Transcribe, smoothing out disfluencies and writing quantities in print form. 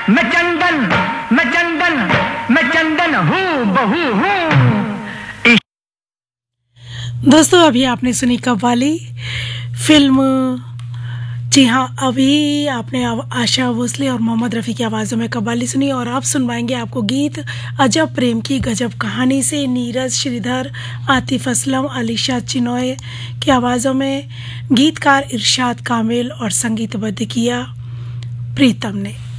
मैं चंदन, मैं चंदन, मैं चंदन हूँ, बहू हूँ। दोस्तों अभी आपने सुनी कव्वाली फिल्म। जी हाँ, अभी आपने आशा भोसले और मोहम्मद रफ़ी की आवाज़ों में कव्वाली सुनी और आप सुनवाएंगे आपको गीत अजब प्रेम की गजब कहानी से नीरज श्रीधर, आतिफ असलम, अलीशा चिनॉय की आवाज़ों में। गीतकार इरशाद कामिल और संगीतबद्ध किया प्रीतम ने।